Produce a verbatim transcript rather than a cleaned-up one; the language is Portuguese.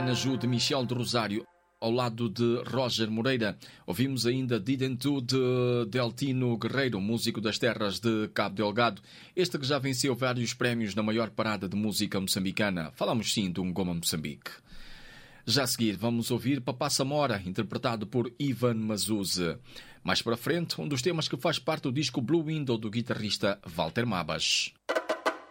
Manaju de Michel de Rosário, ao lado de Roger Moreira. Ouvimos ainda Didn't Do de Deltino Guerreiro, músico das terras de Cabo Delgado. Este que já venceu vários prémios na maior parada de música moçambicana. Falamos sim de um Goma Moçambique. Já a seguir vamos ouvir Papá Samora, interpretado por Ivan Mazuz. Mais para frente, um dos temas que faz parte do disco Blue Window do guitarrista Walter Mabas.